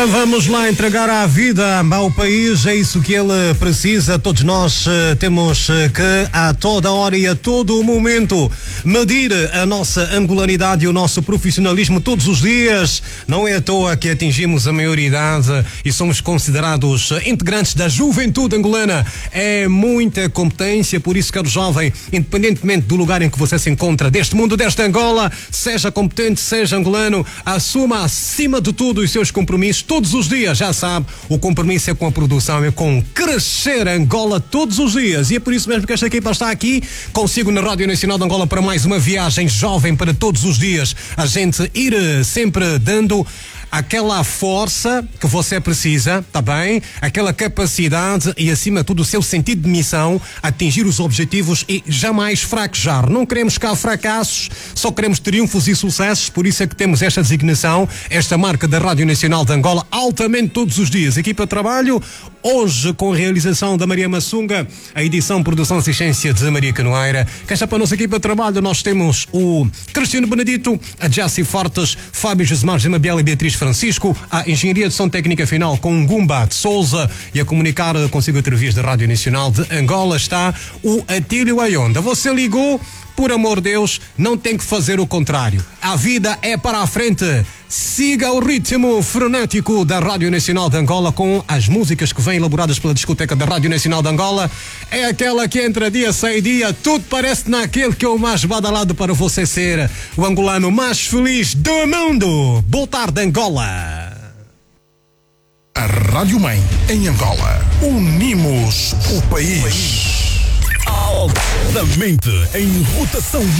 Vamos lá entregar a vida ao país, é isso que ele precisa. Todos nós temos que a toda hora e a todo momento medir a nossa angolaridade e o nosso profissionalismo todos os dias. Não é à toa que atingimos a maioridade e somos considerados integrantes da juventude angolana. É muita competência, por isso, caro jovem, independentemente do lugar em que você se encontra, deste mundo, desta Angola, seja competente, seja angolano, assuma acima de tudo os seus compromissos todos os dias. Já sabe, o compromisso é com a produção, é com crescer Angola todos os dias, e é por isso mesmo que esta equipa está aqui consigo na Rádio Nacional de Angola para mais uma viagem jovem para todos os dias. A gente ir sempre dando aquela força que você precisa, tá bem? Aquela capacidade e, acima de tudo, o seu sentido de missão, atingir os objetivos e jamais fraquejar. Não queremos cá fracassos, só queremos triunfos e sucessos. Por isso é que temos esta designação, esta marca da Rádio Nacional de Angola, altamente todos os dias. Equipa de trabalho, hoje com a realização da Maria Massunga, a edição, produção e assistência de Maria Canoeira. Quem está para a nossa equipa de trabalho, nós temos o Cristiano Benedito, a Jessie Fortes, Fábio Josemar, Gema Biel e Beatriz Francisco, a Engenharia de Som Técnica Final com Gumba de Souza, e a comunicar consigo através da Rádio Nacional de Angola está o Atílio Ayonda. Você ligou, por amor de Deus, não tem que fazer o contrário. A vida é para a frente. Siga o ritmo frenético da Rádio Nacional de Angola com as músicas que vêm elaboradas pela discoteca da Rádio Nacional de Angola. É aquela que entra dia, sai dia, tudo parece naquele que é o mais badalado para você ser o angolano mais feliz do mundo. Boa tarde, Angola. A Rádio Mãe em Angola. Unimos o país. Altamente em rotação.